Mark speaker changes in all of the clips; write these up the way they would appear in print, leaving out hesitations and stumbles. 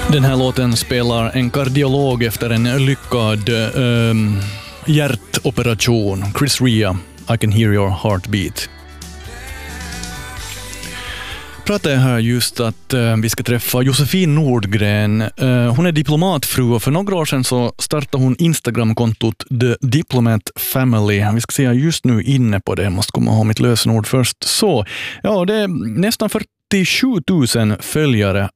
Speaker 1: Den här låten spelar en kardiolog efter en lyckad hjärtoperation. Chris Rea, I can hear your heartbeat. Pratade här just att vi ska träffa Josefin Nordgren. Hon är diplomatfru och för några år sedan så startade hon Instagram-kontot The Diplomat Family. Vi ska se just nu inne på det. Jag måste komma ihåg mitt lösenord först. Så, ja, det är nästan 47 000 följare.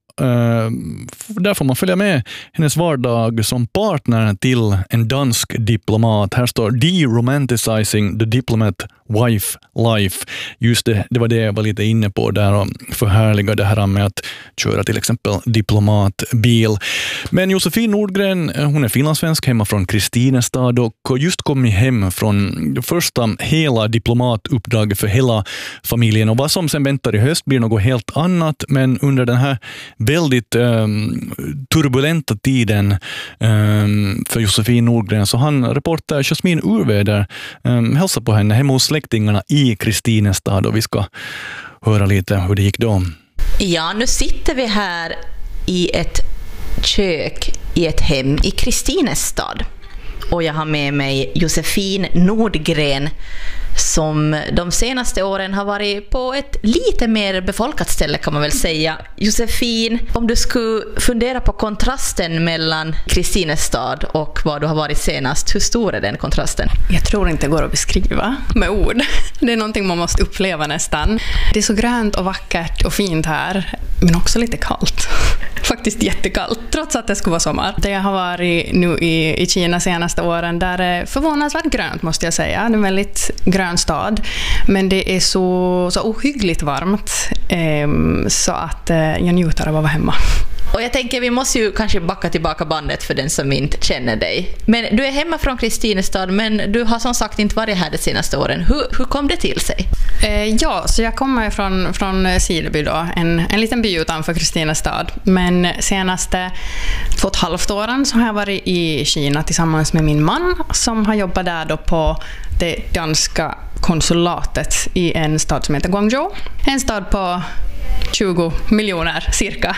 Speaker 1: Där får man följa med hennes vardag som partner till en dansk diplomat. Här står De-romanticizing the diplomat wife life. Just det var det jag var lite inne på där och förhärliga det här med att köra till exempel diplomatbil. Men Josefin Nordgren, hon är finlandssvensk hemma från Kristinestad och just kommit hem från det första hela diplomatuppdraget för hela familjen. Och vad som sen väntar i höst blir något helt annat, men under den här väldigt turbulenta tiden för Josefin Nordgren så han reporter Jasmin Urväder hälsar på henne hemma hos släktingarna i Kristinestad och vi ska höra lite hur det gick då.
Speaker 2: Ja, nu sitter vi här i ett kök i ett hem i Kristinestad och jag har med mig Josefin Nordgren som de senaste åren har varit på ett lite mer befolkat ställe kan man väl säga. Josefin, om du skulle fundera på kontrasten mellan Kristinestad och vad du har varit senast, hur stor är den kontrasten?
Speaker 3: Jag tror inte det går att beskriva med ord. Det är någonting man måste uppleva nästan. Det är så grönt och vackert och fint här, men också lite kallt. Faktiskt jättekallt, trots att det skulle vara sommar. Det jag har varit nu i Kina senaste åren, där är förvånansvärt grönt måste jag säga. Det är en väldigt grön stad, men det är så ohyggligt varmt så att jag njuter av att vara hemma.
Speaker 2: Och jag tänker vi måste ju kanske backa tillbaka bandet för den som inte känner dig. Men du är hemma från Kristinestad, men du har som sagt inte varit här de senaste åren. Hur kom det till sig?
Speaker 3: Ja, så jag kommer från Sideby då, en liten by utanför Kristinestad. Men senaste 2,5 åren så har jag varit i Kina tillsammans med min man som har jobbat där då på det danska konsulatet i en stad som heter Guangzhou. En stad på 20 miljoner cirka.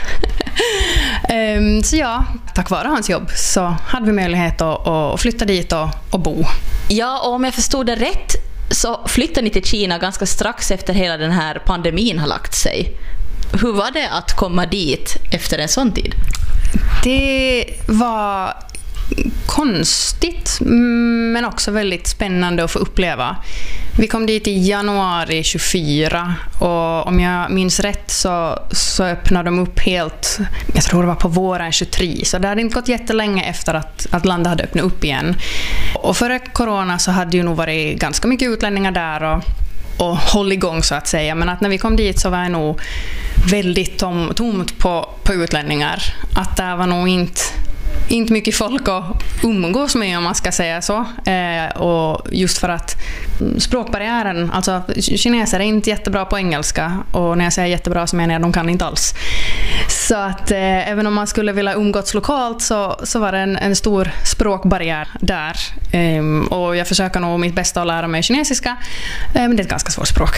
Speaker 3: Så ja, tack vare hans jobb så hade vi möjlighet att flytta dit och bo.
Speaker 2: Ja, och om jag förstod det rätt så flyttade ni till Kina ganska strax efter hela den här pandemin har lagt sig. Hur var det att komma dit efter en sån tid?
Speaker 3: Det var konstigt men också väldigt spännande att få uppleva. Vi kom dit i januari 24 och om jag minns rätt så öppnade de upp helt, jag tror det var på våren 23, så det hade inte gått jättelänge efter att landet hade öppnat upp igen. Och före corona så hade ju nog varit ganska mycket utlänningar där och håll igång så att säga, men att när vi kom dit så var det nog väldigt tomt på utlänningar. Att det var nog inte mycket folk att umgås med om man ska säga så. Och just för att språkbarriären, alltså kineser är inte jättebra på engelska och när jag säger jättebra så menar jag att de kan inte alls. Så att även om man skulle vilja umgås lokalt så var det en stor språkbarriär där. Och jag försöker nog mitt bästa att lära mig kinesiska, men det är ett ganska svårt språk.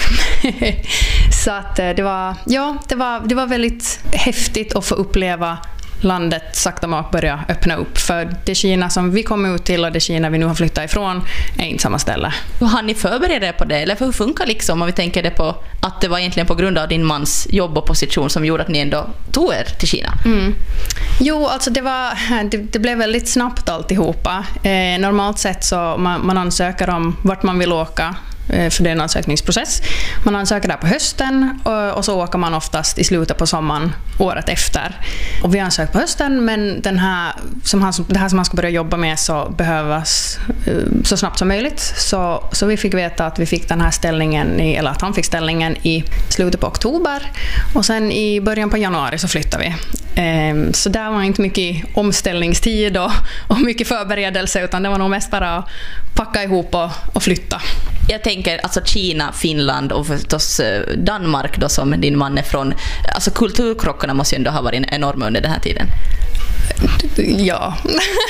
Speaker 3: Så att det var väldigt häftigt att få uppleva landet sakta mak börja öppna upp. För det Kina som vi kom ut till och det Kina vi nu har flyttat ifrån är inte samma ställe.
Speaker 2: Hur har ni förberett er på det? Eller hur funkar liksom om vi tänker det på att det var egentligen på grund av din mans jobb och position som gjorde att ni ändå tog er till Kina?
Speaker 3: Mm. Jo, alltså det blev väldigt snabbt alltihopa. Normalt sett så man ansöker om vart man vill åka. För det är en ansökningsprocess. Man ansöker där på hösten och så åker man oftast i slutet på sommaren året efter. Och vi ansöker på hösten, men det här som man ska börja jobba med så behövas så snabbt som möjligt. Så vi fick veta att vi fick den här ställningen eller att han fick ställningen i slutet på oktober och sen i början på januari så flyttar vi. Så där var inte mycket omställningstid och mycket förberedelse, utan det var nog mest bara att packa ihop och flytta.
Speaker 2: Jag tänker alltså Kina, Finland och förstås Danmark då som din man är från. Alltså kulturkrockarna måste ju ändå ha varit enorma under den här tiden.
Speaker 3: Ja.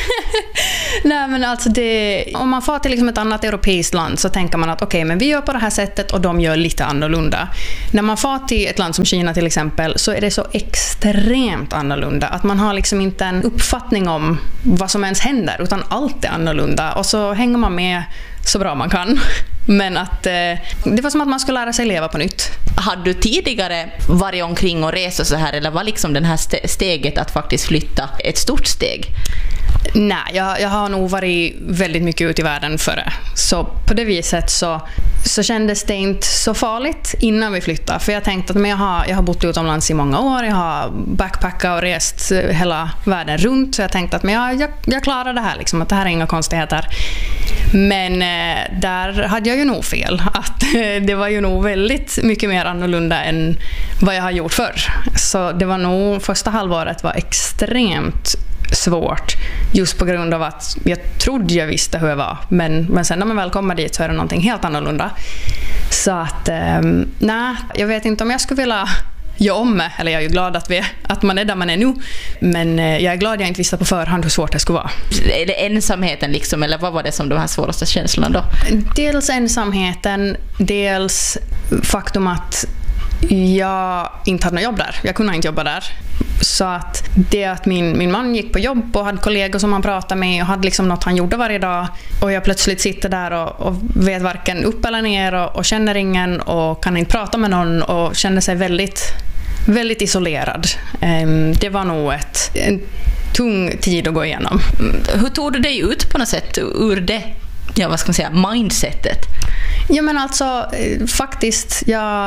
Speaker 3: Nej, men alltså om man får till liksom ett annat europeiskt land så tänker man att okej, men vi gör på det här sättet och de gör lite annorlunda. När man får till ett land som Kina till exempel så är det så extremt annorlunda att man har liksom inte en uppfattning om vad som ens händer, utan allt är annorlunda och så hänger man med så bra man kan. Men att det var som att man skulle lära sig leva på nytt.
Speaker 2: Hade du tidigare varit omkring och resa så här, eller var liksom den här steget att faktiskt flytta ett stort steg?
Speaker 3: Nej, jag har nog varit väldigt mycket ute i världen före. Så på det viset så kändes det inte så farligt innan vi flyttade. För jag tänkte att jag har bott utomlands i många år. Jag har backpackat och rest hela världen runt. Så jag tänkte att jag klarar det här. Liksom, att det här är inga konstigheter. Men där hade jag ju nog fel. Att det var ju nog väldigt mycket mer annorlunda än vad jag har gjort förr. Så det var nog första halvåret var extremt svårt just på grund av att jag trodde jag visste hur jag var, men sen när man väl kommer dit så är det någonting helt annorlunda. Så att nej, jag vet inte om jag skulle vilja göra om mig, eller jag är ju glad att man är där man är nu, men jag är glad jag inte visste på förhand hur svårt det skulle vara.
Speaker 2: Är det ensamheten liksom, eller vad var det som de här svåraste känslorna då?
Speaker 3: Dels ensamheten, dels faktum att jag inte hade något jobb där. Jag kunde inte jobba där. Så att det att min man gick på jobb och hade kollegor som han pratade med och hade liksom något han gjorde varje dag, och jag plötsligt sitter där och vet varken upp eller ner och känner ingen och kan inte prata med någon och känner sig väldigt, väldigt isolerad. Det var nog en tung tid att gå igenom.
Speaker 2: Hur tog du dig ut på något sätt ur det? Ja, vad ska man säga, mindsetet?
Speaker 3: Ja, men alltså faktiskt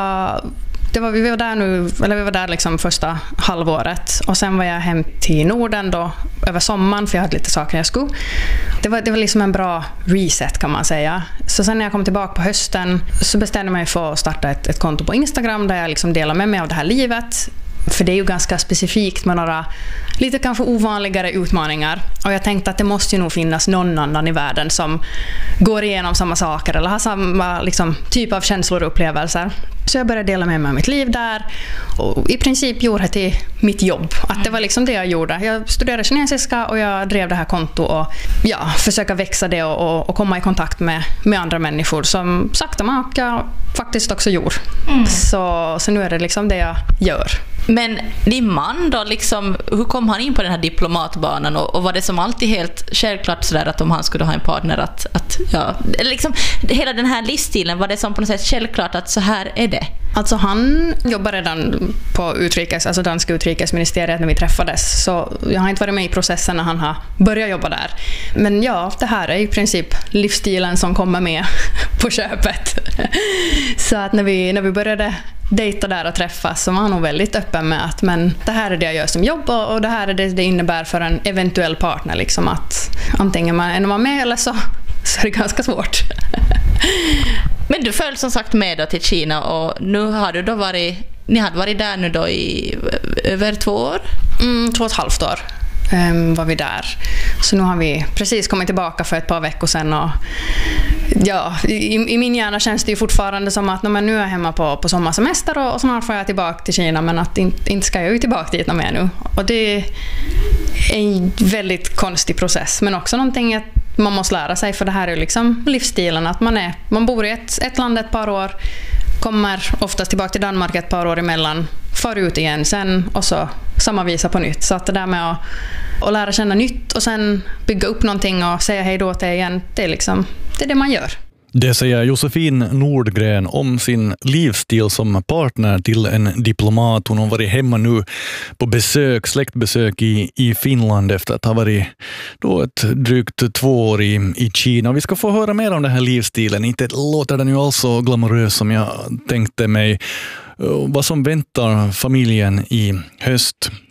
Speaker 3: vi var där liksom första halvåret, och sen var jag hem till Norden då över sommaren för jag hade lite saker jag skulle. Det var liksom en bra reset kan man säga. Så sen när jag kom tillbaka på hösten så bestämde jag mig för att starta ett konto på Instagram där jag liksom delar med mig av det här livet. För det är ju ganska specifikt med några lite kanske ovanligare utmaningar. Och jag tänkte att det måste ju nog finnas någon annan i världen som går igenom samma saker eller har samma liksom, typ av känslor och upplevelser. Så jag började dela med mig av mitt liv där. Och i princip gjorde det till mitt jobb. Att det var liksom det jag gjorde. Jag studerade kinesiska och jag drev det här konto och försöka växa det och komma i kontakt med andra människor som sakta mak jag faktiskt också gjorde. Så nu är det liksom det jag gör.
Speaker 2: Men din man då, liksom, hur kom han in på den här diplomatbanan och var det som alltid helt självklart sådär att om han skulle ha en partner liksom, hela den här livsstilen, var det som på något sätt självklart att så här är det?
Speaker 3: Alltså han jobbar redan på danska utrikesministeriet när vi träffades, så jag har inte varit med i processen när han har börjat jobba där. Men ja, det här är i princip livsstilen som kommer med på köpet. Så att när vi började dejta där och träffas så var han nog väldigt öppen med att men det här är det jag gör som jobb och det här är det innebär för en eventuell partner liksom, att antingen man är med eller så är det ganska svårt.
Speaker 2: Men du följde som sagt med då till Kina och nu har du då ni hade varit där nu då i över 2 år?
Speaker 3: 2,5 år var vi där. Så nu har vi precis kommit tillbaka för ett par veckor sedan och i min hjärna känns det ju fortfarande som att nu är jag hemma på sommarsemester och snart får jag tillbaka till Kina, men att inte ska jag ju tillbaka dit mer nu. Och det är en väldigt konstig process, men också någonting att man måste lära sig, för det här är ju liksom livsstilen att man bor i ett land ett par år, kommer oftast tillbaka till Danmark ett par år emellan, far ut igen sen och så samma visa på nytt. Så att det där med att lära känna nytt och sen bygga upp någonting och säga hej då till igen, det är det man gör.
Speaker 1: Det säger Josefin Nordgren om sin livsstil som partner till en diplomat. Hon har varit hemma nu på släktbesök i Finland efter att ha varit då ett drygt 2 år i Kina. Vi ska få höra mer om den här livsstilen. Inte låter den ju alls så glamorös som jag tänkte mig. Vad som väntar familjen i höst.